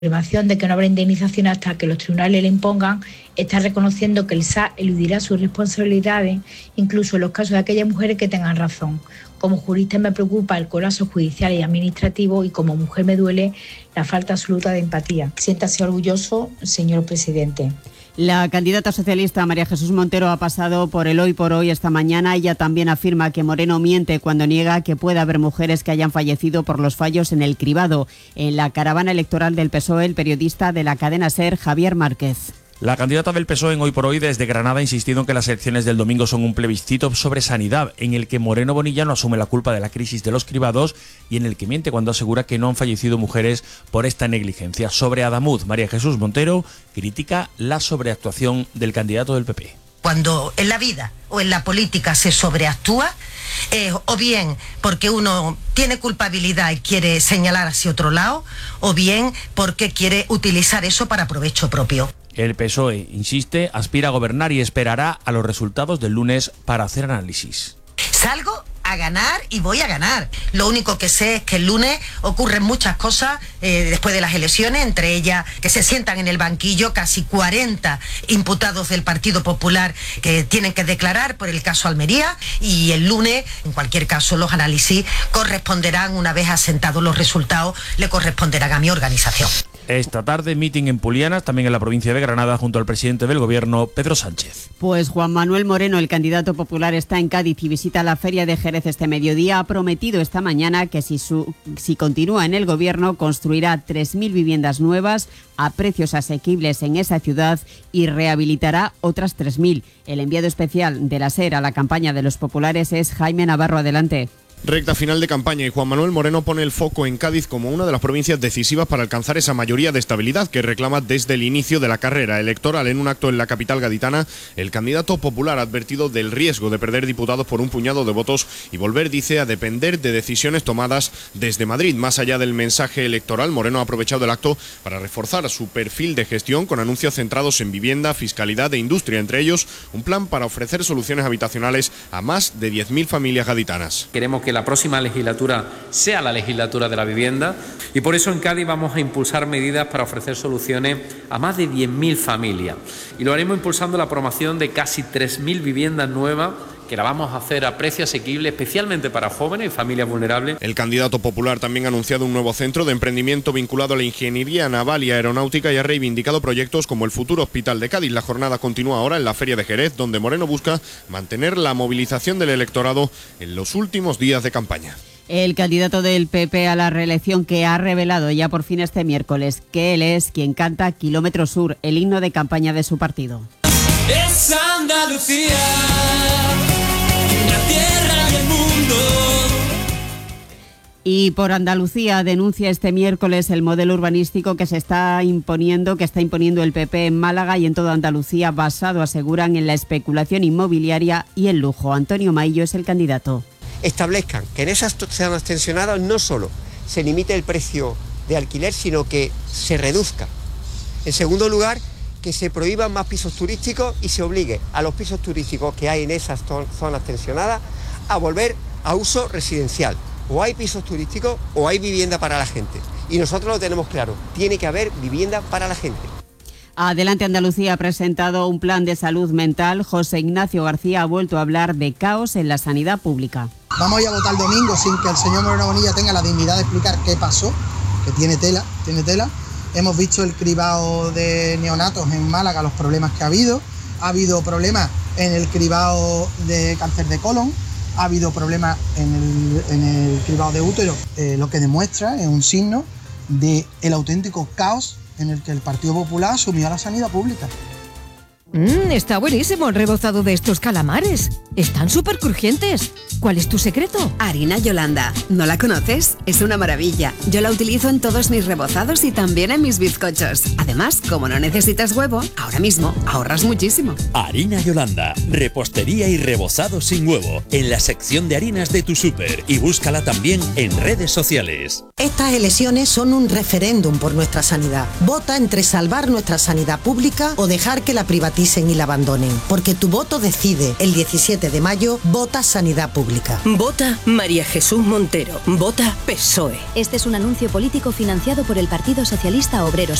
afirmación de que no habrá indemnización hasta que los tribunales le impongan, está reconociendo que el SAS eludirá sus responsabilidades, incluso en los casos de aquellas mujeres que tengan razón. Como jurista me preocupa el colapso judicial y administrativo, y como mujer me duele la falta absoluta de empatía. Siéntase orgulloso, señor presidente. La candidata socialista María Jesús Montero ha pasado por el Hoy por Hoy esta mañana. Ella también afirma que Moreno miente cuando niega que pueda haber mujeres que hayan fallecido por los fallos en el cribado. En la caravana electoral del PSOE, el periodista de la cadena SER, Javier Márquez. La candidata del PSOE en Hoy por Hoy desde Granada ha insistido en que las elecciones del domingo son un plebiscito sobre sanidad, en el que Moreno Bonilla no asume la culpa de la crisis de los cribados y en el que miente cuando asegura que no han fallecido mujeres por esta negligencia. Sobre Adamuz, María Jesús Montero critica la sobreactuación del candidato del PP. Cuando en la vida o en la política se sobreactúa, o bien porque uno tiene culpabilidad y quiere señalar hacia otro lado, o bien porque quiere utilizar eso para provecho propio. El PSOE, insiste, aspira a gobernar y esperará a los resultados del lunes para hacer análisis. Salgo a ganar y voy a ganar. Lo único que sé es que el lunes ocurren muchas cosas después de las elecciones, entre ellas que se sientan en el banquillo casi 40 imputados del Partido Popular que tienen que declarar por el caso Almería, y el lunes, en cualquier caso, los análisis corresponderán, una vez asentados los resultados, le corresponderán a mi organización. Esta tarde, mitin en Pulianas, también en la provincia de Granada, junto al presidente del Gobierno, Pedro Sánchez. Pues Juan Manuel Moreno, el candidato popular, está en Cádiz y visita la Feria de Jerez este mediodía. Ha prometido esta mañana que si continúa en el Gobierno, construirá 3.000 viviendas nuevas a precios asequibles en esa ciudad y rehabilitará otras 3.000. El enviado especial de la SER a la campaña de los populares es Jaime Navarro. Adelante. Recta final de campaña y Juan Manuel Moreno pone el foco en Cádiz como una de las provincias decisivas para alcanzar esa mayoría de estabilidad que reclama desde el inicio de la carrera electoral. En un acto en la capital gaditana, el candidato popular ha advertido del riesgo de perder diputados por un puñado de votos y volver, dice, a depender de decisiones tomadas desde Madrid. Más allá del mensaje electoral, Moreno ha aprovechado el acto para reforzar su perfil de gestión con anuncios centrados en vivienda, fiscalidad e industria, entre ellos un plan para ofrecer soluciones habitacionales a más de 10.000 familias gaditanas. Queremos que la próxima legislatura sea la legislatura de la vivienda, y por eso en Cádiz vamos a impulsar medidas para ofrecer soluciones a más de 10.000 familias, y lo haremos impulsando la promoción de casi 3.000 viviendas nuevas, que la vamos a hacer a precio asequible, especialmente para jóvenes y familias vulnerables. El candidato popular también ha anunciado un nuevo centro de emprendimiento vinculado a la ingeniería naval y aeronáutica y ha reivindicado proyectos como el futuro Hospital de Cádiz. La jornada continúa ahora en la Feria de Jerez, donde Moreno busca mantener la movilización del electorado en los últimos días de campaña. El candidato del PP a la reelección, que ha revelado ya por fin este miércoles que él es quien canta Kilómetro Sur, el himno de campaña de su partido. Es Andalucía, la tierra y el mundo. Y por Andalucía denuncia este miércoles el modelo urbanístico que está imponiendo el PP en Málaga y en toda Andalucía, basado, aseguran, en la especulación inmobiliaria y el lujo. Antonio Maillo es el candidato. Establezcan que en esas zonas tensionadas no solo se limite el precio de alquiler, sino que se reduzca. En segundo lugar, que se prohíban más pisos turísticos y se obligue a los pisos turísticos que hay en esas zonas tensionadas a volver a uso residencial. O hay pisos turísticos o hay vivienda para la gente. Y nosotros lo tenemos claro, tiene que haber vivienda para la gente. Adelante Andalucía ha presentado un plan de salud mental. José Ignacio García ha vuelto a hablar de caos en la sanidad pública. Vamos a ir a votar el domingo sin que el señor Moreno Bonilla tenga la dignidad de explicar qué pasó, que tiene tela. Hemos visto el cribado de neonatos en Málaga, los problemas que ha habido problemas en el cribado de cáncer de colon, ha habido problemas en el cribado de útero, lo que demuestra es un signo del auténtico caos en el que el Partido Popular asumió a la sanidad pública. Está buenísimo el rebozado de estos calamares. Están súper crujientes. ¿Cuál es tu secreto? Harina Yolanda. ¿No la conoces? Es una maravilla. Yo la utilizo en todos mis rebozados y también en mis bizcochos. Además, como no necesitas huevo, ahora mismo ahorras muchísimo. Harina Yolanda. Repostería y rebozado sin huevo. En la sección de harinas de tu súper. Y búscala también en redes sociales. Estas elecciones son un referéndum por nuestra sanidad. Vota entre salvar nuestra sanidad pública o dejar que la privaticen y la abandonen. Porque tu voto decide. El 17 de mayo, vota sanidad pública. Vota María Jesús Montero. Vota PSOE. Este es un anuncio político financiado por el Partido Socialista Obrero